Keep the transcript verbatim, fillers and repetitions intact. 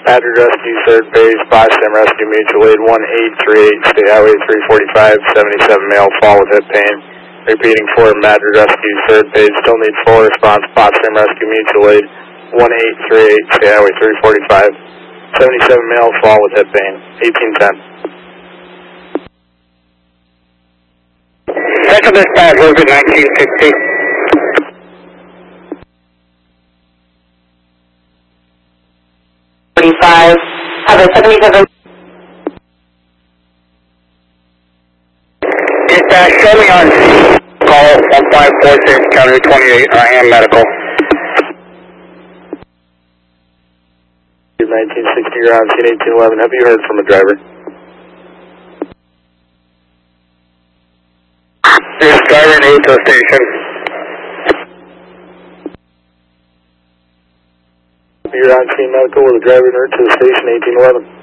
Badger Rescue, third base, Boston Rescue Mutual Aid, one eight three eight, State Highway three forty-five, seventy-seven male, fall with hip pain. Repeating for Badger Rescue, third base, still need full response, Boston Rescue Mutual Aid, one eight three eight, State Highway three forty-five, seventy-seven male, fall with hip pain, eighteen ten. Central Dispatch, Orbit nineteen sixty. forty-five, have a seventy-seven. Dispatch, show me on call one five four six, County twenty-eight, I am medical. nineteen sixty, you're on scene eighteen eleven. Have you heard from a driver? This driver needs to the station. You're on scene medical with a driver nurse to the station eighteen eleven.